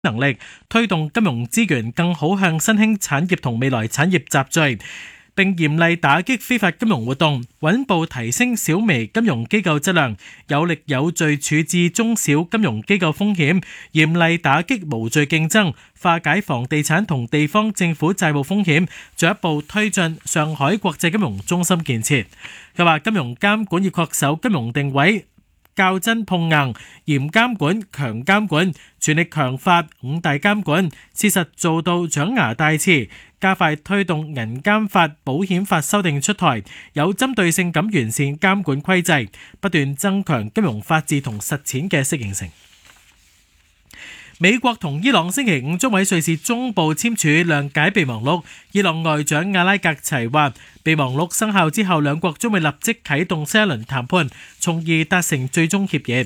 能力，推動金融資源更好向新興產業同未來產業集聚，並嚴厲打擊非法金融活動，穩步提升小微金融機構質量，有力有序處置中小金融機構風險，嚴厲打擊無序競爭，化解房地產同地方政府債務風險，進一步推進上海國際金融中心建設。佢話金融監管要確守金融定位，較真碰硬，嚴監管、強監管，全力強化五大監管，切實做到長牙帶刺，加快推動銀監法、保險法修訂出台，有針對性咁完善監管規制，不斷增強金融法治同實踐嘅適應性。美國同伊朗星期五將喺瑞士中部簽署諒解備忘錄。伊朗外長阿拉格齊話，備忘錄生效之後，兩國將會立即啟動新一輪談判，從而達成最終協議。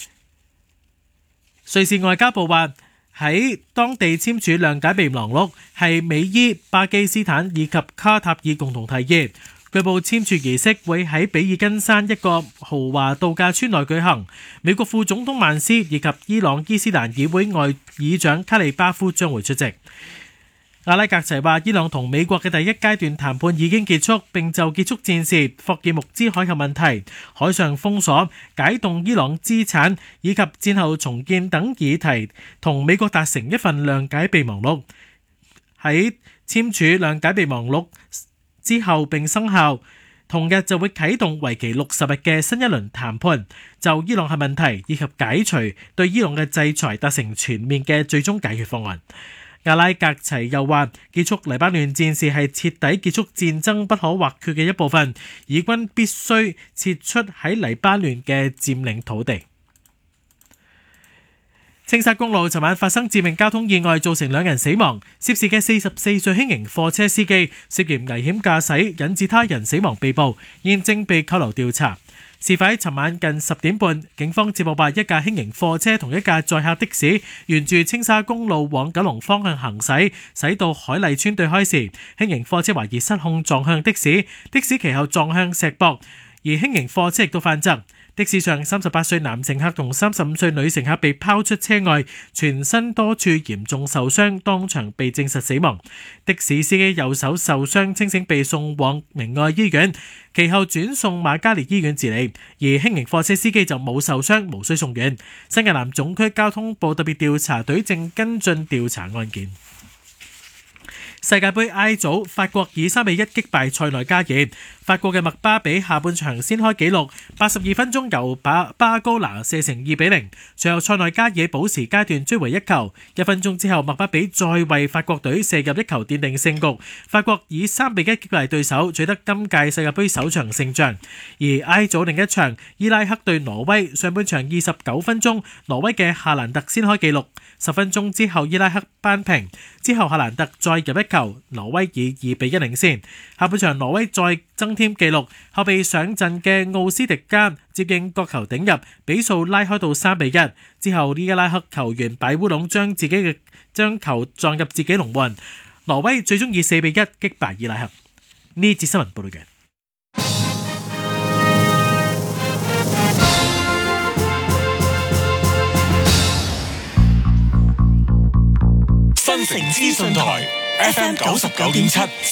瑞士外交部話，喺當地簽署諒解備忘錄係美伊、巴基斯坦以及卡塔爾共同提議。據報簽署儀式會喺比爾根山一個豪華度假村內舉行，美國副總統曼斯以及伊朗伊斯蘭議會外議長卡利巴夫將會出席。阿拉格齊話，伊朗同美國嘅第一階段談判已經結束，並就結束戰事、霍爾木茲海峽問題、海上封鎖、解凍伊朗資產以及戰後重建等議題，同美國達成一份諒解備忘錄。喺簽署諒解備忘錄之後並生效，同日就會啟動為期60日嘅新一輪談判，就伊朗核問題以及解除對伊朗嘅制裁達成全面嘅最終解決方案。阿拉格齊又話，結束黎巴嫩戰事係徹底結束戰爭不可或缺嘅一部分，以軍必須撤出喺黎巴嫩嘅佔領土地。青沙公路尋晚發生致命交通意外，造成2人死亡。涉事嘅44歲輕型貨車司機涉嫌危險駕駛引致他人死亡被捕，現正被扣留調查。事發喺尋晚近10點半，警方接報話一架輕型貨車同一架載客的士沿住青沙公路往九龍方向行駛，駛到海麗村對開時，輕型貨車懷疑失控撞向的士，的士其後撞向石壆，而輕型貨車亦都翻側。的士上38歲男乘客同35歲女乘客被拋出車外，全身多處嚴重受傷，當場被證實死亡。的士司機右手受傷，清醒被送往明愛醫院，其後轉送瑪嘉烈醫院治理。而輕型貨車司機就冇受傷，無需送院。新界南總區交通部特別調查隊正跟進調查案件。世界盃 I 組，法國以3-1擊敗塞內加爾。法國嘅麥巴比下半場先開紀錄，82分鐘由巴高拿射成2-0，隨後塞內加爾補時階段追回一球。1分鐘之後，麥巴比再為法國隊射入一球奠定勝局。法國以3-1擊敗對手，取得今屆世界盃首場勝仗。而 I 組另一場，伊拉克對挪威，上半場29分鐘，挪威嘅夏蘭特先開紀錄，10分鐘之後伊拉克扳平，之後夏蘭特再入一球，挪威以2-1領先。下半場挪威再增添紀錄，後備上陣嘅奧斯迪加接應角球頂入，比數拉開到3-1。之後伊拉克球員擺烏龍，將球撞入自己龍門。挪威最終以4-1擊敗伊拉克。呢節新聞報道嘅。 新城資訊台 FM 99.7